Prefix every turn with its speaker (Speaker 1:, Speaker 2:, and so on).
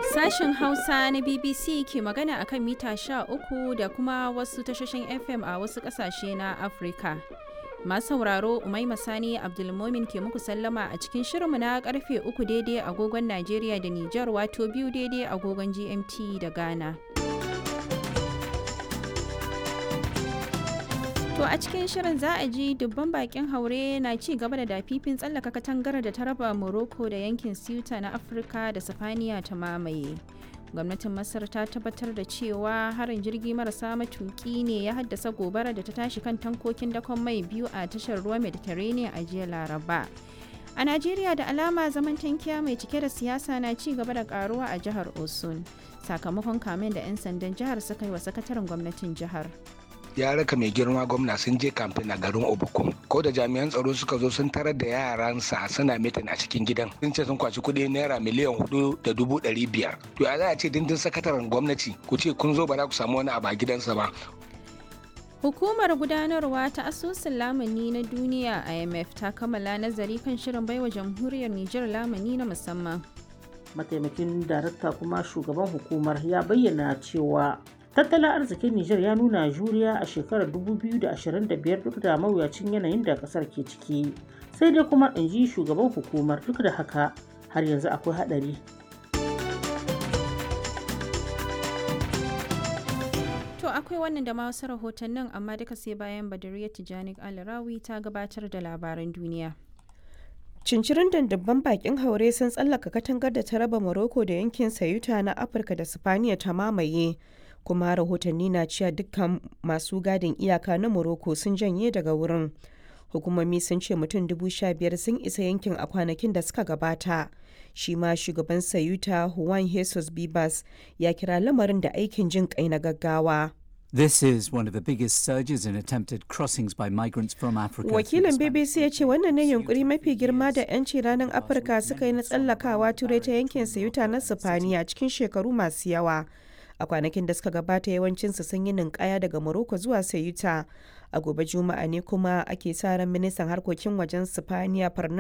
Speaker 1: Sashen Hausa na BBC ke magana akan mita 13 da kuma wasu tashoshin FM a wasu ƙasashe na Afirka. Masu sauraro Umaima Sani Abdulmomin ke muku sallama a cikin shirinmu na karfe 3 daidai agogon Najeriya da Nijar wato 2 daidai agogon GMT da Ghana. To a cikin shirin za a ji dubban bakin haure na ci gaba da dafifin tsallaka katangar da ta raba Morocco da yankin Ceuta na Afirka da Sifaniya ta mamaye. Gwamnatin Masar ta tabbatar da cewa harin jirgi marasa matuki ne ya haddasa gobara da ta tashi kan tankokin dakon mai biyu a tashar ruwa Mediterranean a jiya Laraba. A Najeriya da alama zaman tankiya mai cike da siyasa na ci gaba da karuwa a jihar Osun sakamakon kamen da 'yan sandan jihar suka yi wa sakataren gwamnatin jihar.
Speaker 2: Ya raka mai girma gwamna sun je kamfen a garin Obukum. Ko da jami'an tsaro suka zo sun tarar da yaransa suna mitin a cikin gidan. Sun ce sun kwaci kuɗi naira miliyan 4,500,000. To ya za a ce dindin sakataren gwamnati ku ce kun zo ba za ku samu wani abu a gidansa ba.
Speaker 1: Hukumar gudanarwa ta asusun lamuni na duniya IMF ta kammala nazari kan shirin baiwa jamhuriyar Nijar lamuni na musamman.
Speaker 3: Mataimakin darakta kuma shugaban hukumar ya bayyana cewa tattalin arzikin Nijar ya nuna juriya a shekarar 2025 duk da mawuyacin yanayin da kasar ke ciki. Sai dai kuma in ji shugaban hukumar duk da haka har yanzu akwai haɗari.
Speaker 1: To akwai wannan da ma wasu rahotannin amma duka sai bayan Badariya Tijani Alrawi ta gabatar da labaran duniya.
Speaker 4: Cincirin dandabban bakin haure sun tsallaka katangar da ta raba Morocco da yankin Ceuta na Afirka da Sifaniya ta mamaye. Kuma rahotanni na cewa dukkan masu gadin iyaka na Morocco sun janye daga wurin. Hukumomi sun ce mutum 15,000 sun isa yankin a kwanakin da suka gabata. Shi ma shugaban Ceuta Juan Jesus Bibas ya kira lamarin da aikin jin kai na gaggawa.
Speaker 5: This is one of the biggest surges in attempted crossings by migrants from Africa.
Speaker 4: Wakilin BBC ya ce wannan ne yunkuri mafi girma da 'yanci ranar Afirka suka yi na tsallakawa turai ta yankin Ceuta na Sifaniya cikin shekaru masu yawa. A kwanakin da suka gabata yawancinsu sun yi ninkaya daga Morocco zuwa Ceuta. A gobe Juma'a ne kuma ake sa ran ministan harkokin wajen Sifaniya